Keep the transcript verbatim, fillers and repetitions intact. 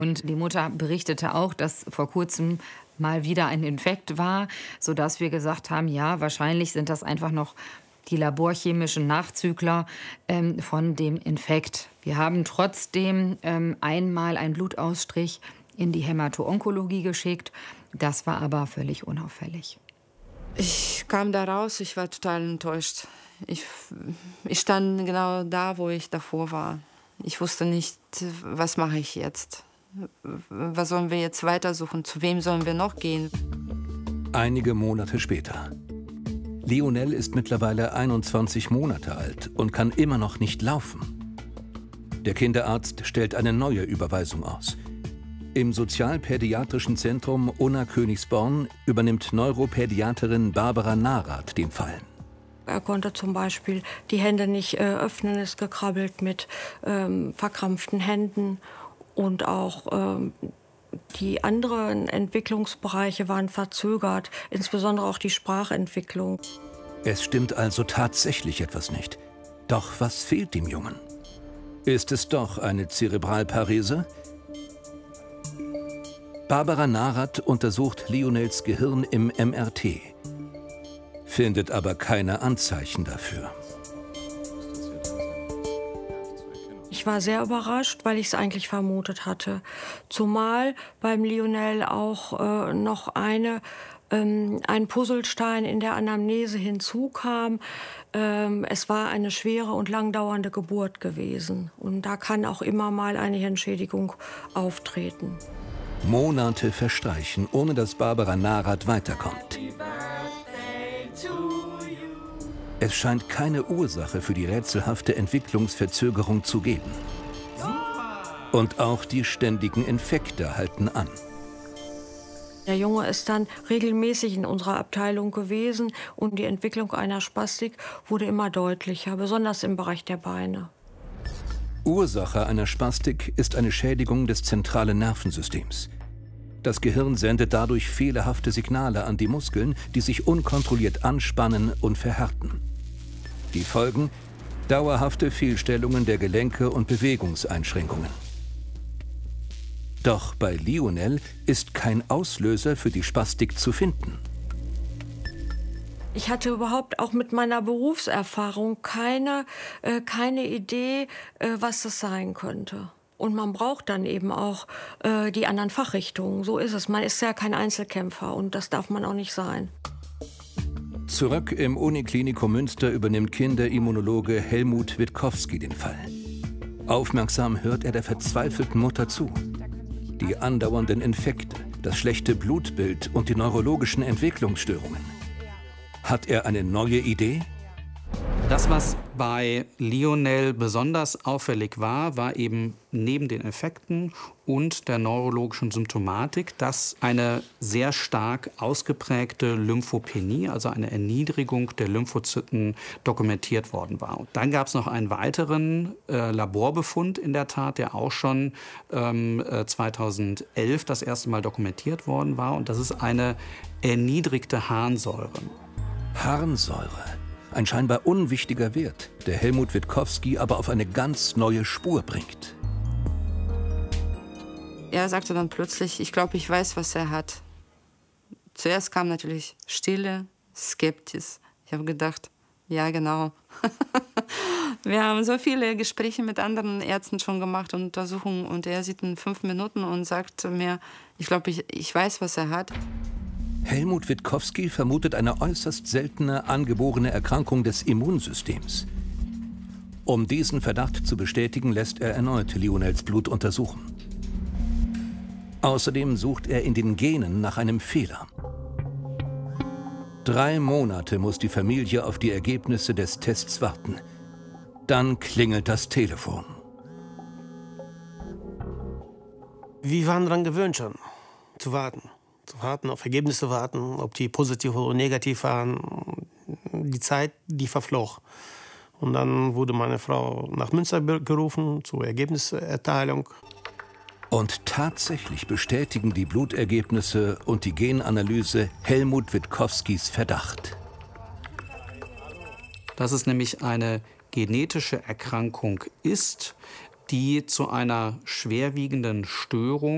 Und die Mutter berichtete auch, dass vor kurzem mal wieder ein Infekt war, sodass wir gesagt haben, ja, wahrscheinlich sind das einfach noch die laborchemischen Nachzügler ähm, von dem Infekt. Wir haben trotzdem ähm, einmal einen Blutausstrich in die Hämato-Onkologie geschickt. Das war aber völlig unauffällig. Ich kam da raus, ich war total enttäuscht. Ich, ich stand genau da, wo ich davor war. Ich wusste nicht, was mache ich jetzt? Was sollen wir jetzt weitersuchen? Zu wem sollen wir noch gehen? Einige Monate später. Lionel ist mittlerweile einundzwanzig Monate alt und kann immer noch nicht laufen. Der Kinderarzt stellt eine neue Überweisung aus. Im Sozialpädiatrischen Zentrum Unna-Königsborn übernimmt Neuropädiaterin Barbara Narath den Fall. Er konnte zum Beispiel die Hände nicht äh, öffnen, ist gekrabbelt mit ähm, verkrampften Händen. Und auch ähm, die anderen Entwicklungsbereiche waren verzögert, insbesondere auch die Sprachentwicklung. Es stimmt also tatsächlich etwas nicht. Doch was fehlt dem Jungen? Ist es doch eine Zerebralparese? Barbara Narath untersucht Lionels Gehirn im M R T, findet aber keine Anzeichen dafür. Ich war sehr überrascht, weil ich es eigentlich vermutet hatte. Zumal beim Lionel auch äh, noch eine, ähm, ein Puzzlestein in der Anamnese hinzukam. Ähm, es war eine schwere und langdauernde Geburt gewesen. Und da kann auch immer mal eine Hirnschädigung auftreten. Monate verstreichen, ohne dass Barbara Narath weiterkommt. Es scheint keine Ursache für die rätselhafte Entwicklungsverzögerung zu geben. Und auch die ständigen Infekte halten an. Der Junge ist dann regelmäßig in unserer Abteilung gewesen und die Entwicklung einer Spastik wurde immer deutlicher, besonders im Bereich der Beine. Ursache einer Spastik ist eine Schädigung des zentralen Nervensystems. Das Gehirn sendet dadurch fehlerhafte Signale an die Muskeln, die sich unkontrolliert anspannen und verhärten. Die Folgen? Dauerhafte Fehlstellungen der Gelenke und Bewegungseinschränkungen. Doch bei Lionel ist kein Auslöser für die Spastik zu finden. Ich hatte überhaupt auch mit meiner Berufserfahrung keine, äh, keine Idee, äh, was das sein könnte. Und man braucht dann eben auch äh, die anderen Fachrichtungen. So ist es. Man ist ja kein Einzelkämpfer und das darf man auch nicht sein. Zurück im Uniklinikum Münster übernimmt Kinderimmunologe Helmut Witkowski den Fall. Aufmerksam hört er der verzweifelten Mutter zu. Die andauernden Infekte, das schlechte Blutbild und die neurologischen Entwicklungsstörungen. Hat er eine neue Idee? Das, was bei Lionel besonders auffällig war, war eben neben den Effekten und der neurologischen Symptomatik, dass eine sehr stark ausgeprägte Lymphopenie, also eine Erniedrigung der Lymphozyten, dokumentiert worden war. Und dann gab es noch einen weiteren äh, Laborbefund in der Tat, der auch schon ähm, zweitausendelf das erste Mal dokumentiert worden war. Und das ist eine erniedrigte Harnsäure. Harnsäure. Ein scheinbar unwichtiger Wert, der Helmut Witkowski aber auf eine ganz neue Spur bringt. Er sagte dann plötzlich, ich glaube, ich weiß, was er hat. Zuerst kam natürlich Stille, Skepsis. Ich habe gedacht, ja genau. Wir haben so viele Gespräche mit anderen Ärzten schon gemacht und Untersuchungen. Und er sieht in fünf Minuten und sagt mir, ich glaube, ich, ich weiß, was er hat. Helmut Witkowski vermutet eine äußerst seltene angeborene Erkrankung des Immunsystems. Um diesen Verdacht zu bestätigen, lässt er erneut Lionels Blut untersuchen. Außerdem sucht er in den Genen nach einem Fehler. Drei Monate muss die Familie auf die Ergebnisse des Tests warten. Dann klingelt das Telefon. Wir waren daran gewöhnt schon, zu warten. Zu warten, auf Ergebnisse warten, ob die positiv oder negativ waren. Die Zeit, die verfloch. Und dann wurde meine Frau nach Münster gerufen zur Ergebniserteilung. Und tatsächlich bestätigen die Blutergebnisse und die Genanalyse Helmut Witkowskis Verdacht. Dass es nämlich eine genetische Erkrankung ist, die zu einer schwerwiegenden Störung